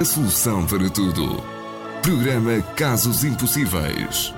a solução para tudo. Programa Casos Impossíveis.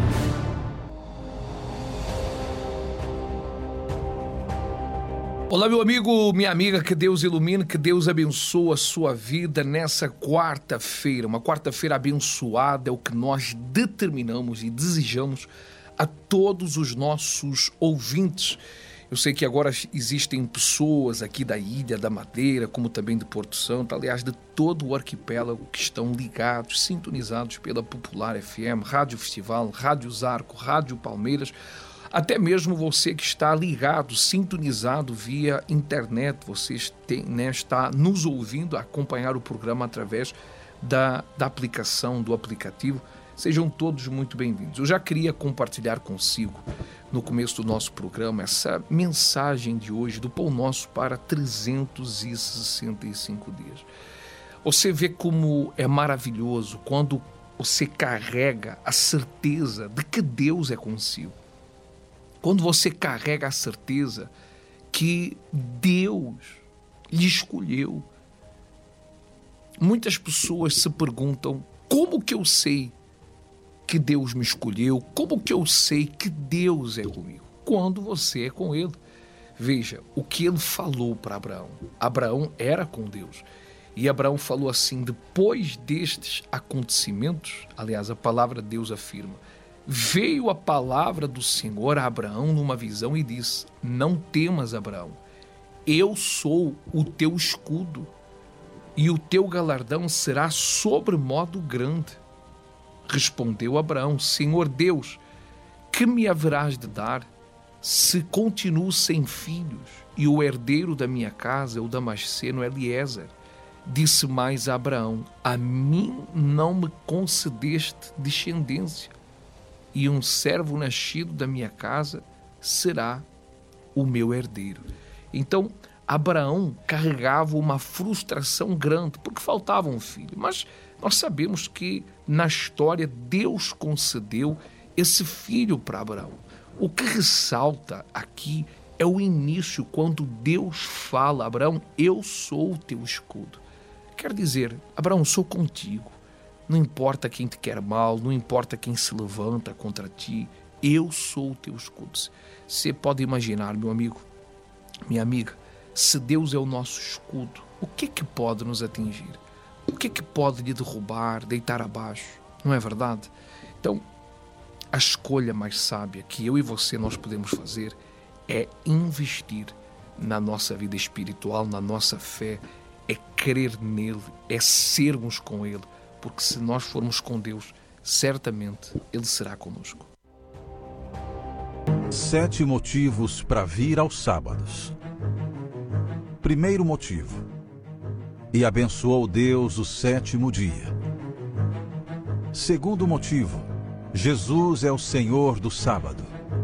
Olá, meu amigo, minha amiga, que Deus ilumine, que Deus abençoe a sua vida nessa quarta-feira. Uma quarta-feira abençoada é o que nós determinamos e desejamos a todos os nossos ouvintes. Eu sei que agora existem pessoas aqui da Ilha da Madeira, como também de Porto Santo, aliás, de todo o arquipélago, que estão ligados, sintonizados pela Popular FM, Rádio Festival, Rádio Zarco, Rádio Palmeiras. Até mesmo você que está ligado, sintonizado via internet, você está nos ouvindo, a acompanhar o programa através da aplicação, do aplicativo. Sejam todos muito bem-vindos. Eu já queria compartilhar consigo, no começo do nosso programa, essa mensagem de hoje, do Pão Nosso para 365 dias. Você vê como é maravilhoso quando você carrega a certeza de que Deus é consigo. Quando você carrega a certeza que Deus lhe escolheu. Muitas pessoas se perguntam: como que eu sei que Deus me escolheu? Como que eu sei que Deus é comigo? Quando você é com Ele. Veja, o que Ele falou para Abraão. Abraão era com Deus. E Abraão falou assim: depois destes acontecimentos, aliás, a palavra de Deus afirma, veio a palavra do Senhor a Abraão numa visão e disse: não temas, Abraão, eu sou o teu escudo e o teu galardão será sobremodo grande. Respondeu Abraão: Senhor Deus, que me haverás de dar se continuo sem filhos e o herdeiro da minha casa é o Damasceno Eliezer? Disse mais a Abraão: a mim não me concedeste descendência, e um servo nascido da minha casa será o meu herdeiro. Então, Abraão carregava uma frustração grande, porque faltava um filho. Mas nós sabemos que, na história, Deus concedeu esse filho para Abraão. O que ressalta aqui é o início, quando Deus fala: Abraão, eu sou o teu escudo. Quer dizer, Abraão, sou contigo. Não importa quem te quer mal, não importa quem se levanta contra ti, eu sou o teu escudo. Você pode imaginar, meu amigo, minha amiga, se Deus é o nosso escudo, o que pode nos atingir? O que pode lhe derrubar, deitar abaixo? Não é verdade? Então, a escolha mais sábia que eu e você nós podemos fazer é investir na nossa vida espiritual, na nossa fé, é crer nele, é sermos com ele. Porque se nós formos com Deus, certamente Ele será conosco. 7 motivos para vir aos sábados. Primeiro motivo: e abençoou Deus o 7º dia. Segundo motivo: Jesus é o Senhor do sábado.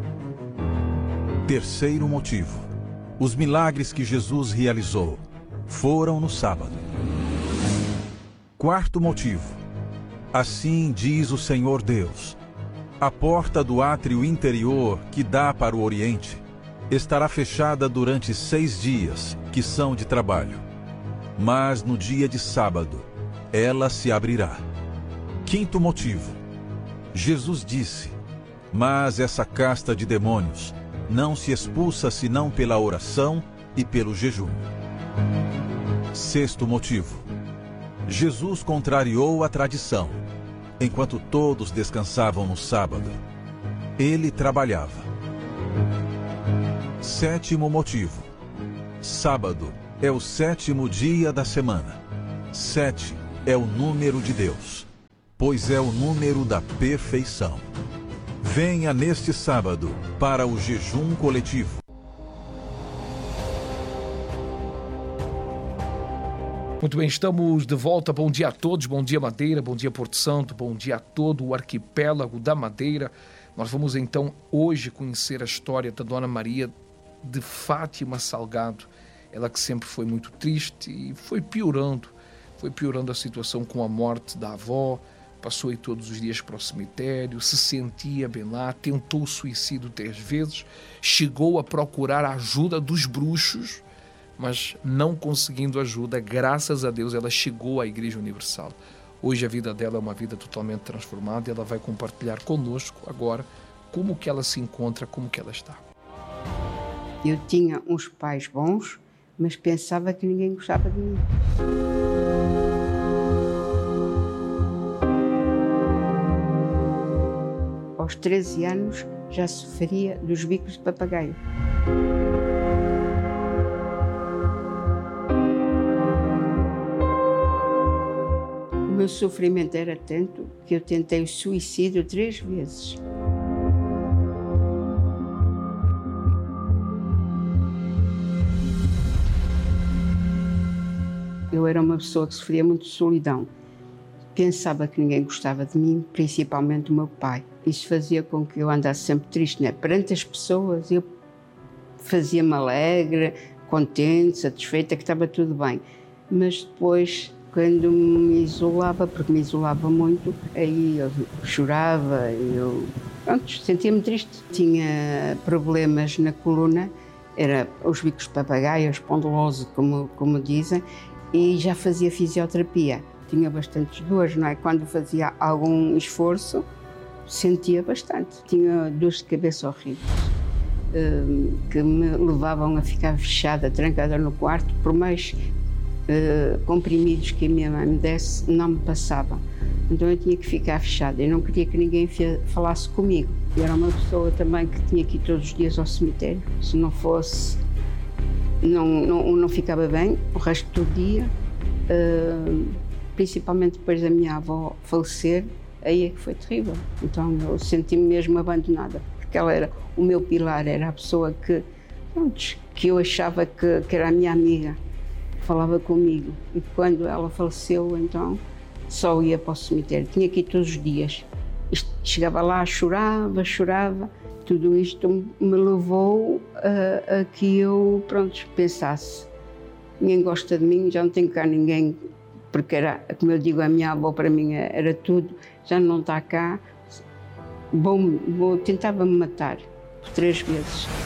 Terceiro motivo: os milagres que Jesus realizou foram no sábado. Quarto motivo: assim diz o Senhor Deus: a porta do átrio interior que dá para o oriente estará fechada durante 6 dias, que são de trabalho. Mas no dia de sábado, ela se abrirá. Quinto motivo: Jesus disse: mas essa casta de demônios não se expulsa senão pela oração e pelo jejum. Sexto motivo: Jesus contrariou a tradição. Enquanto todos descansavam no sábado, ele trabalhava. Sétimo motivo: sábado é o 7º dia da semana. 7 é o número de Deus, pois é o número da perfeição. Venha neste sábado para o jejum coletivo. Muito bem, estamos de volta. Bom dia a todos, bom dia Madeira, bom dia Porto Santo, bom dia a todo o arquipélago da Madeira. Nós vamos então hoje conhecer a história da Dona Maria de Fátima Salgado. Ela que sempre foi muito triste e foi piorando a situação com a morte da avó, passou aí todos os dias para o cemitério, se sentia bem lá, tentou o suicídio 3 vezes, chegou a procurar a ajuda dos bruxos mas não conseguindo ajuda, graças a Deus ela chegou à Igreja Universal. Hoje a vida dela é uma vida totalmente transformada e ela vai compartilhar conosco agora como que ela se encontra, como que ela está. Eu tinha uns pais bons, mas pensava que ninguém gostava de mim. Aos 13 anos já sofria dos bicos de papagaio. O meu sofrimento era tanto que eu tentei o suicídio 3 vezes. Eu era uma pessoa que sofria muito de solidão. Pensava que ninguém gostava de mim, principalmente o meu pai. Isso fazia com que eu andasse sempre triste, né? Perante as pessoas, eu fazia-me alegre, contente, satisfeita, que estava tudo bem. Mas depois, quando me isolava, porque me isolava muito, aí eu chorava, sentia-me triste. Tinha problemas na coluna, era os bicos de papagaio, a espondilose, como dizem, e já fazia fisioterapia. Tinha bastantes dores, não é? Quando fazia algum esforço, sentia bastante. Tinha dores de cabeça horríveis, que me levavam a ficar fechada, trancada no quarto, por mais comprimidos que a minha mãe me desse, não me passavam. Então eu tinha que ficar fechada, eu não queria que ninguém falasse comigo. Eu era uma pessoa também que tinha que ir todos os dias ao cemitério, se não fosse, não ficava bem o resto do dia. Principalmente depois da minha avó falecer, aí é que foi terrível. Então eu senti-me mesmo abandonada, porque ela era o meu pilar, era a pessoa que eu achava que era a minha amiga, que falava comigo. E quando ela faleceu, então só ia para o cemitério, tinha que ir todos os dias. Chegava lá, chorava. Tudo isto me levou a que eu, pensasse, ninguém gosta de mim, já não tenho cá ninguém, porque era, como eu digo, a minha avó para mim era tudo, já não está cá, tentava-me matar por 3 vezes.